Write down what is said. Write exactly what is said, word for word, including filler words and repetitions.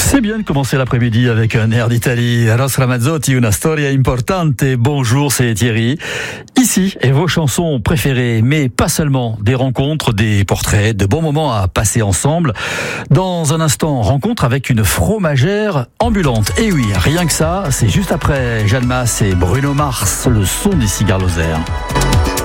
C'est bien de commencer l'après-midi avec un air d'Italie. Los Ramazzotti, una storia importante. Bonjour, c'est Thierry. Ici, et vos chansons préférées, mais pas seulement. Des rencontres, des portraits, de bons moments à passer ensemble. Dans un instant, rencontre avec une fromagère ambulante. Et oui, rien que ça, c'est juste après Jeanne Masse et Bruno Mars, le son des cigares Lozère.